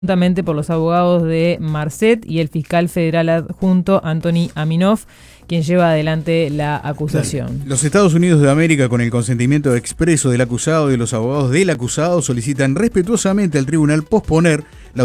juntamente por los abogados de Marcet y el fiscal federal adjunto Anthony Aminoff, quien lleva adelante la acusación. Los Estados Unidos de América, con el consentimiento expreso del acusado y de los abogados del acusado, solicitan respetuosamente al tribunal posponer